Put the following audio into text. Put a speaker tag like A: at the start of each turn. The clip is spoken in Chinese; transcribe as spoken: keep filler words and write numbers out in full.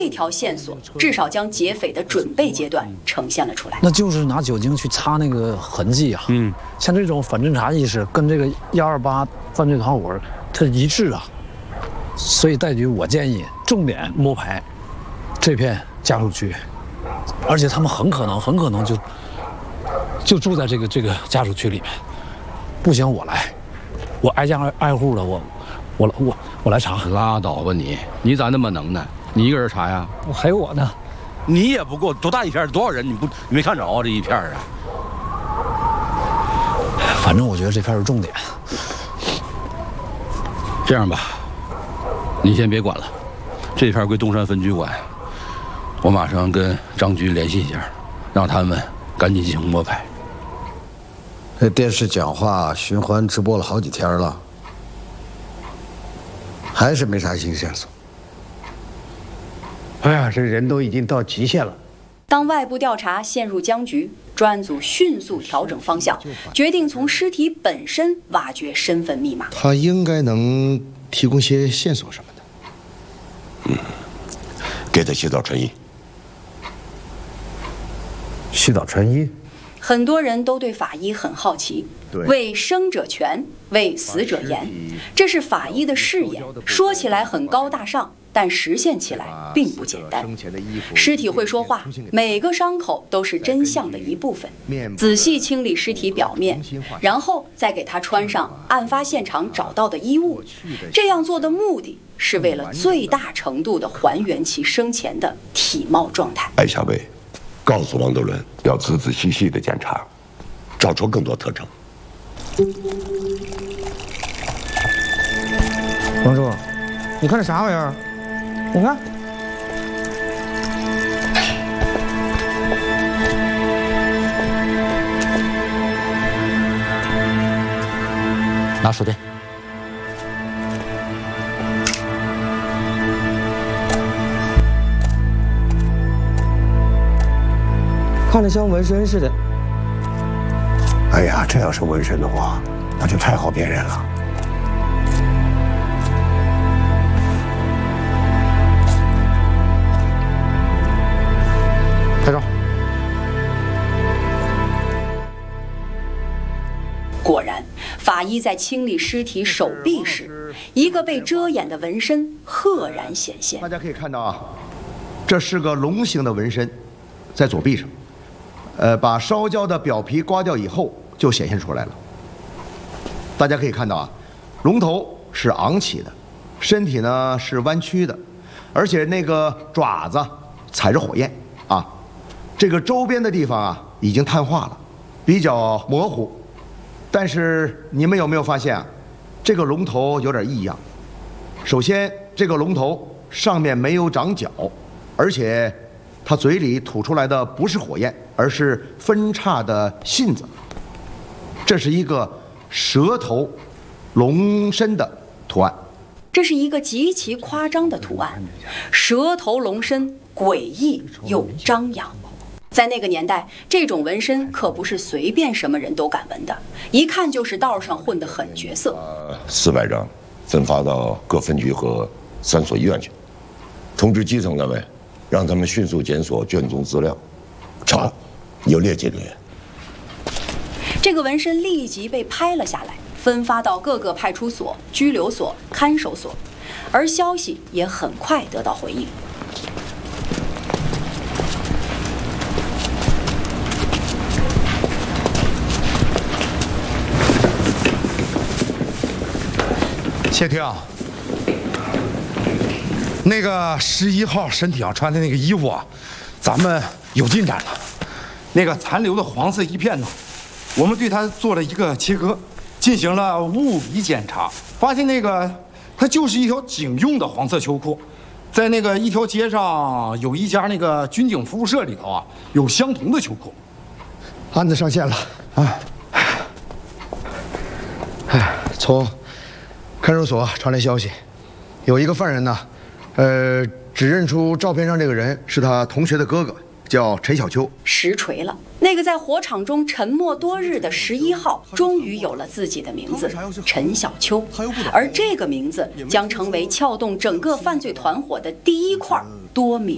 A: 这条线索至少将劫匪的准备阶段呈现了出来。
B: 那就是拿酒精去擦那个痕迹啊。嗯，像这种反侦查意识跟这个幺二八犯罪团伙它一致啊。所以戴局，我建议重点摸排这片家属区，而且他们很可能很可能就就住在这个这个家属区里面。不行，我来，我挨家挨挨户的，我我我我来查。
C: 拉倒吧你，你咋那么能耐？你一个人查呀？
B: 还有我呢。
C: 你也不够，多大一片？多少人？你不你没看着啊？这一片啊？
B: 反正我觉得这片是重点。
C: 这样吧，你先别管了，这片归东山分局管。我马上跟张局联系一下，让他们赶紧进行摸排。
D: 这电视讲话循环直播了好几天了，还是没啥新线索。
E: 哎呀，这人都已经到极限了。
A: 当外部调查陷入僵局，专案组迅速调整方向，决定从尸体本身挖掘身份密码。
D: 他应该能提供些线索什么的。
F: 嗯，给他洗澡穿衣。
E: 洗澡穿衣。
A: 很多人都对法医很好奇，为生者权，为死者言，这是法医的誓言。说起来很高大上，但实现起来并不简单。尸体会说话，每个伤口都是真相的一部分。仔细清理尸体表面，然后再给他穿上案发现场找到的衣物。这样做的目的是为了最大程度地还原其生前的体貌状态。
F: 艾小薇，告诉王德伦要仔仔细细的检查，找出更多特征。
E: 王叔，你看这啥玩意儿？你看，
B: 拿手电。
E: 看着像纹身似的。
D: 哎呀，这要是纹身的话，那就太好辨认了。
E: 拍照。
A: 果然，法医在清理尸体手臂时，一个被遮掩的纹身赫然显现。
G: 大家可以看到啊，这是个龙形的纹身，在左臂上。呃，把烧焦的表皮刮掉以后，就显现出来了。大家可以看到啊，龙头是昂起的，身体呢是弯曲的，而且那个爪子踩着火焰啊。这个周边的地方啊已经碳化了，比较模糊。但是你们有没有发现啊，这个龙头有点异样？首先，这个龙头上面没有长角，而且它嘴里吐出来的不是火焰，而是分叉的信子。这是一个蛇头龙身的图案。
A: 这是一个极其夸张的图案，蛇头龙身，诡异又张扬。在那个年代，这种纹身可不是随便什么人都敢纹的，一看就是道上混得很角色。
F: 呃，四百张，分发到各分局和三所医院去，通知基层单位，让他们迅速检索卷宗资料，查，有列解人员。
A: 这个纹身立即被拍了下来，分发到各个派出所、拘留所、看守所，而消息也很快得到回应。
H: 谢霆，那个十一号身体上穿的那个衣服啊，咱们有进展了。那个残留的黄色一片呢，我们对它做了一个切割，进行了物理检查，发现那个它就是一条警用的黄色秋裤，在那个一条街上有一家那个军警服务社里头啊，有相同的秋裤。
D: 案子上线了啊！哎，从看守所传来消息，有一个犯人呢，呃，指认出照片上这个人是他同学的哥哥，叫陈小秋。
A: 实锤了，那个在火场中沉默多日的十一号，终于有了自己的名字——陈小秋。而这个名字将成为撬动整个犯罪团伙的第一块多米